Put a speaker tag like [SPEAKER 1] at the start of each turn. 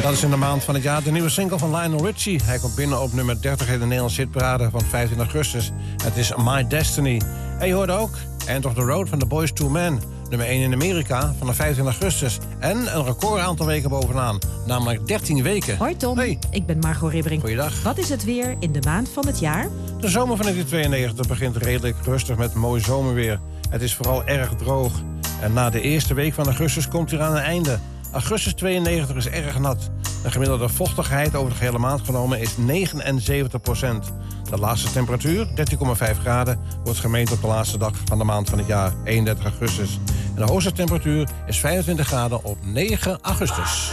[SPEAKER 1] Dat is in de maand van het jaar de nieuwe single van Lionel Richie. Hij komt binnen op nummer 30 in de Nederlandse hitparade van 15 augustus. Het is My Destiny. En je hoorde ook End of the Road van The Boyz II Men. Nummer 1 in Amerika van de 15 augustus. En een record aantal weken bovenaan. Namelijk 13 weken.
[SPEAKER 2] Hoi Tom,
[SPEAKER 1] Hey.
[SPEAKER 2] Ik ben Margot Ribbering.
[SPEAKER 1] Goeiedag.
[SPEAKER 2] Wat is het weer in de maand van het jaar?
[SPEAKER 1] De zomer van 1992 begint redelijk rustig met mooi zomerweer. Het is vooral erg droog. En na de eerste week van augustus komt hij aan een einde. Augustus 92 is erg nat. De gemiddelde vochtigheid over de gehele maand genomen is 79%. De laagste temperatuur, 13,5 graden, wordt gemeten op de laatste dag van de maand van het jaar, 31 augustus. En de hoogste temperatuur is 25 graden op 9 augustus.